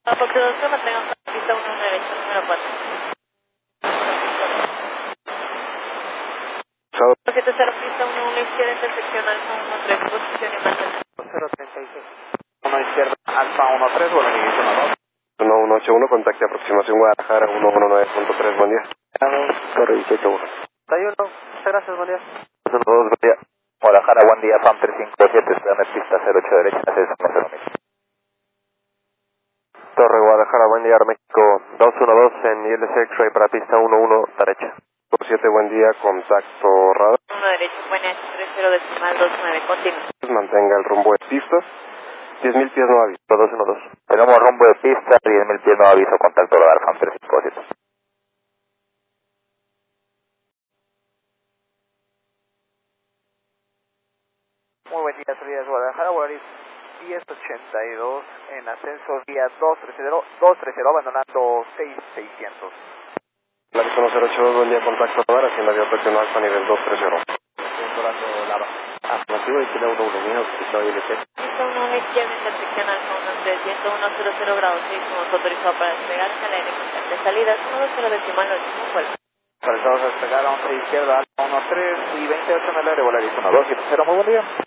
Fox 2, que mantengan pista 1 derecha, número 4. 70 pista 1 izquierda, intersección Alfa 13, posición y marcha. 036. 1 izquierda, Alfa 13, bueno, inicio 12. 1181, contacte aproximación Guadalajara 119.3, buen día. Corre 181. 31, gracias, buen día. 12, buen día. Guadalajara, buen día, FAM 357, espérame pista 08 derecha, 610. Torre Guadalajara, buen día, Aeroméxico 212 en ILC X-Ray para pista 11 derecha. 7, buen día, contacto radar. 1 derecha, buena, 30 decimal 29, continuo. Mantenga el rumbo de pista. 10.000 pies no aviso, 212. Tenemos rumbo de pista, 10.000 pies no aviso, contacto radar, FAM 357. Muy buen día, salida de Guadalajara, Guararí 1082 en ascenso vía 230, abandonando 6600. La Visto 082, buen día, contacto radar, haciendo avión presión alfa nivel 230. Dorando Lava. Afirmativo y tiene 1-1, pista ILC. Pista 1 izquierda, intersección Alfa 13, 110 grados 6, somos autorizados para despegar, escala de salidas 120 decimal 8, vuelta. Autorizados a despegar a 11 izquierda, Alfa 13 y 28 en el aire, Volaris 1270, muy buen día.